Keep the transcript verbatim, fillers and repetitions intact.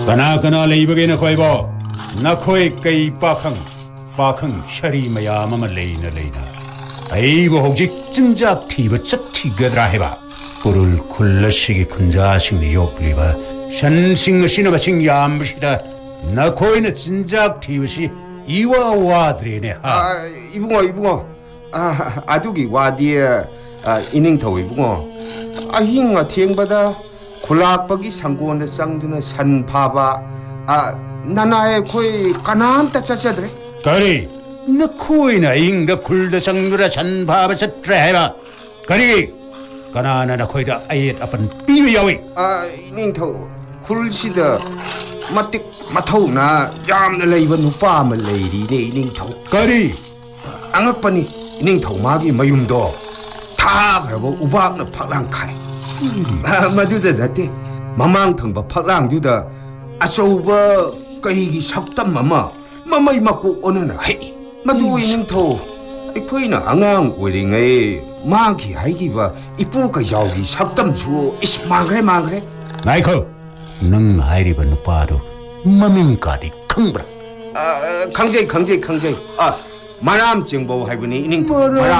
Kana kana leiba na khoi bo na khoi kai pakhang pakhang shari maya mama leina leina ai bo hojik 진작 티바 짝티 거드라 해봐 불을 굴러시기 군자식 욕리바 션싱 신어바 싱 얌부시다 나 코이는 진작 티바시 이와 와드리네 하 아 이붕어 이붕어 아 아두기 와디에 아 이닝터 이붕어 아 힝아 티행바다 굴락박이 상고원데 쌍두는 산파바 아 나나의 코이 까나한테 짜짜드래 거리 나 코이나 인가 굴더 장누라 산파바 쳤드라 거리 가나나나 코이다 아이et 아픈 비비야위 아 이닝터 굴시다 마틱 마타우나 얌나 레이바 누파마 레이리네 이닝터 거리 앙악바니 이닝터 마기 마윰도 다 그러고 우박나 팍랑카이 아 마두다 나테 마망탕바 팍랑두다 아소바 까이기 석담 마마 마마이 맞고 오느나 헤이 마두 이닝터 이코이나 앙앙 오링에 마기 하이기바 이쁘가 야오기 석담주 이스 망그레 망그레 나이코 능 아이리바 누파도 마민까지 坑브라 아 강제이 강제이 강제이 아 마람 정보 하이브니 이닝 마람